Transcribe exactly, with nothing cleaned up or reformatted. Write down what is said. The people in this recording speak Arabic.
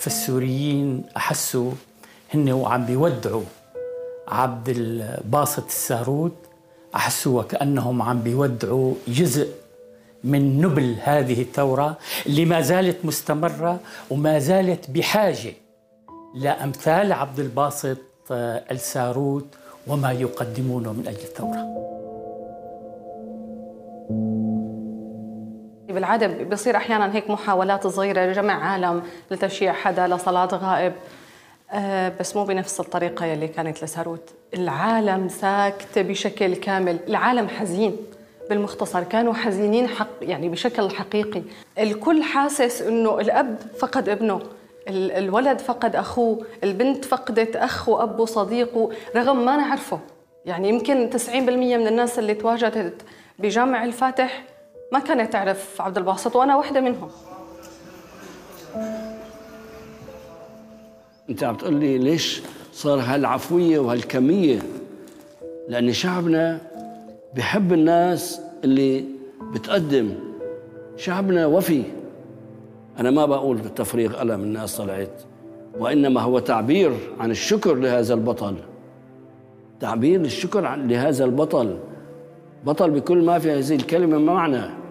فالسوريين أحسوا هن وعم بيودعوا عبد الباسط الساروت، أحسوا وكأنهم عم بيودعوا جزء من نبل هذه الثورة اللي ما زالت مستمرة وما زالت بحاجة لأمثال عبد الباسط الساروت وما يقدمونه من أجل الثورة. بالعادة بيصير أحياناً هيك محاولات صغيرة لجمع عالم لتشييع حدا لصلاة غائب، أه بس مو بنفس الطريقة يلي كانت لساروت. العالم ساكت بشكل كامل، العالم حزين. بالمختصر كانوا حزينين حق يعني بشكل حقيقي. الكل حاسس إنه الأب فقد ابنه، الولد فقد أخوه، البنت فقدت أخ وأب وصديق رغم ما نعرفه. يعني يمكن تسعين بالمئة من الناس اللي تواجدت بجامع الفاتح ما كانت تعرف عبد الباسط، وأنا واحدة منهم. أنت عم تقول لي ليش صار هالعفوية وهالكمية؟ لأن شعبنا بحب الناس اللي بتقدم، شعبنا وفي. أنا ما بقول بالتفريغ ألم الناس طلعت، وإنما هو تعبير عن الشكر لهذا البطل، تعبير للشكر لهذا البطل، بطل بكل ما في هذه الكلمة معنى.